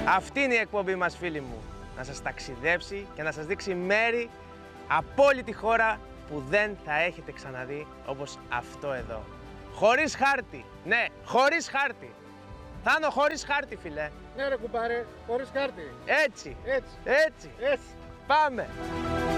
Αυτή είναι η εκπομπή μας, φίλοι μου. Να σας ταξιδέψει και να σας δείξει μέρη από όλη τη χώρα που δεν θα έχετε ξαναδεί, όπως αυτό εδώ. Χωρίς χάρτη. Ναι, χωρίς χάρτη. Θάνο, χωρίς χάρτη, φίλε. Ναι ρε κουμπάρε, χωρίς χάρτη. Έτσι. Έτσι. Έτσι. Έτσι. Πάμε.